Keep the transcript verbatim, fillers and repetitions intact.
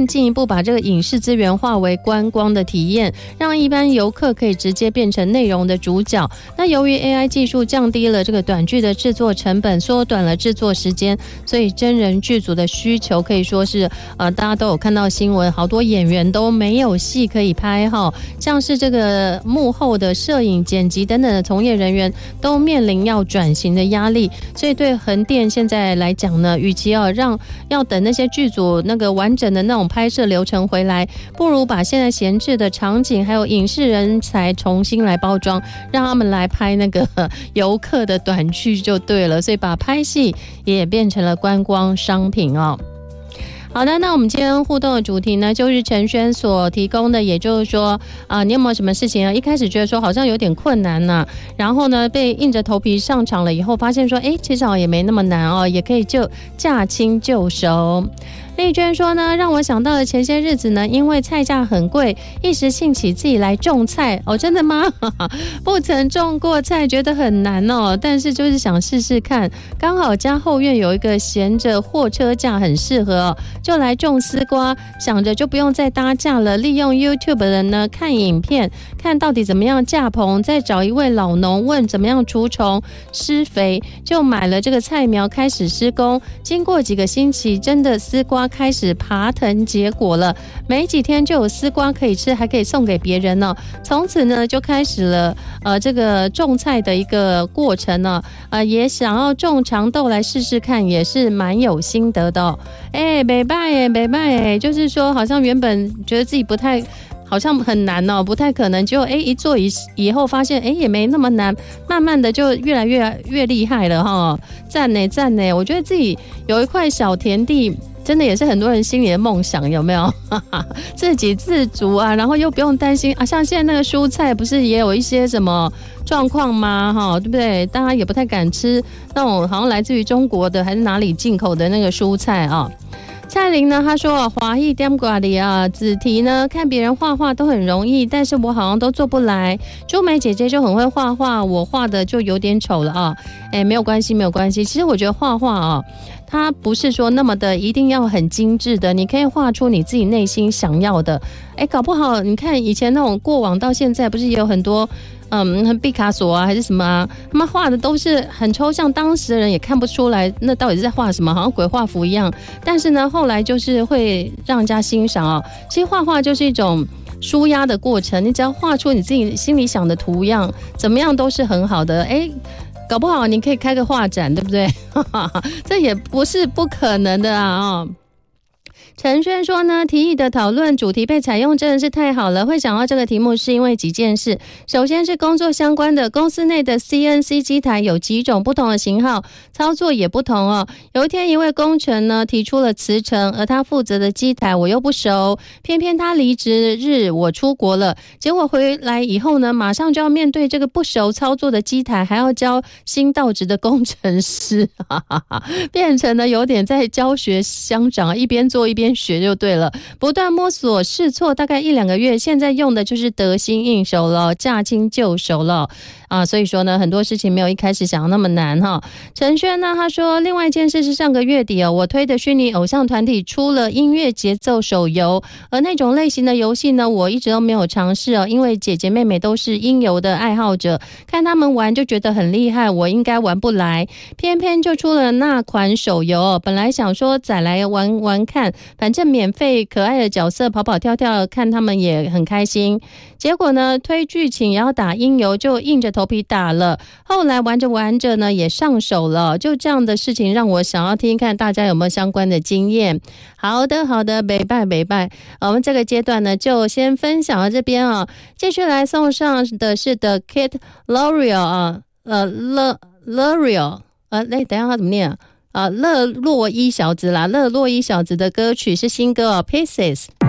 更进一步把这个影视资源化为观光的体验，让一般游客可以直接变成内容的主角。那由于 A I 技术降低了这个短剧的制作成本，缩短了制作时间，所以真人剧组的需求可以说是呃，大家都有看到新闻，好多演员都没有戏可以拍哈，像是这个幕后的摄影、剪辑等等的从业人员都面临要转型的压力。所以对横店现在来讲呢，与其要让要等那些剧组那个完整的那种拍摄流程回来，不如把现在闲置的场景还有影视人才重新来包装，让他们来拍那个游客的短剧就对了。所以把拍戏也变成了观光商品哦。好的，那我们今天互动的主题呢，就是陈轩所提供的，也就是说啊、呃，你有没有什么事情啊？一开始觉得说好像有点困难呢、啊，然后呢，被硬着头皮上场了以后，发现说，哎，其实好像也没那么难哦，也可以就驾轻就熟。丽娟说呢，让我想到了前些日子呢，因为菜价很贵，一时兴起自己来种菜哦，真的吗？不曾种过菜，觉得很难哦，但是就是想试试看，刚好家后院有一个闲着货车架，很适合哦，就来种丝瓜，想着就不用再搭架了，利用 YouTube 的呢看影片，看到底怎么样架棚，再找一位老农问怎么样除虫施肥，就买了这个菜苗开始施工。经过几个星期，真的丝瓜开始爬藤结果了，没几天就有丝瓜可以吃，还可以送给别人呢。从此呢，就开始了呃这个种菜的一个过程呢，呃也想要种长豆来试试看，也是蛮有心得的哦。哎，没办哎，没办哎，就是说好像原本觉得自己不太。好像很难哦，不太可能。结果哎，一做以以后发现哎也没那么难，慢慢的就越来越越厉害了哈！赞呢赞呢，我觉得自己有一块小田地，真的也是很多人心里的梦想，有没有？自给自足啊，然后又不用担心啊。像现在那个蔬菜不是也有一些什么状况吗？哈，对不对？大家也不太敢吃那种好像来自于中国的还是哪里进口的那个蔬菜啊。蔡玲呢，她说华裔点瓜里啊，子题呢看别人画画都很容易，但是我好像都做不来。朱梅姐姐就很会画画，我画的就有点丑了啊。哎，没有关系，没有关系。其实我觉得画画啊，它不是说那么的一定要很精致的，你可以画出你自己内心想要的。哎，搞不好你看以前那种过往到现在，不是也有很多。嗯，毕卡索啊，还是什么啊？他们画的都是很抽象，当时的人也看不出来那到底是在画什么，好像鬼画符一样。但是呢，后来就是会让人家欣赏啊。其实画画就是一种抒压的过程，你只要画出你自己心里想的图样，怎么样都是很好的。哎，搞不好你可以开个画展，对不对？这也不是不可能的啊！哦。陈轩说呢，提议的讨论主题被采用真的是太好了。会想到这个题目是因为几件事，首先是工作相关的，公司内的 C N C 机台有几种不同的型号，操作也不同哦。有一天一位工程呢提出了辞呈，而他负责的机台我又不熟，偏偏他离职日我出国了，结果回来以后呢，马上就要面对这个不熟操作的机台，还要教新到职的工程师，哈哈哈，变成了有点在教学乡长，一边做一边学就对了，不断摸索试错，大概一两个月，现在用的就是得心应手了，驾轻就熟了啊。所以说呢，很多事情没有一开始想那么难哈。陈轩呢，他说另外一件事是上个月底哦，我推的虚拟偶像团体出了音乐节奏手游，而那种类型的游戏呢，我一直都没有尝试哦，因为姐姐妹妹都是音游的爱好者，看他们玩就觉得很厉害，我应该玩不来，偏偏就出了那款手游哦。本来想说载来玩玩看，反正免费可爱的角色跑跑跳跳，看他们也很开心。结果呢，推剧情也要打音游，就硬着头皮打了。后来玩着玩着呢，也上手了。就这样的事情让我想要听听看大家有没有相关的经验。好的，好的，没拜没拜。我们这个阶段呢，就先分享到这边啊。继续来送上的是 The Kid Laroi 啊，呃 L Laroi 呃，哎，等一下他怎么念啊？啊，勒洛伊小子啦，勒洛伊小子的歌曲是新歌哦 ，Pieces。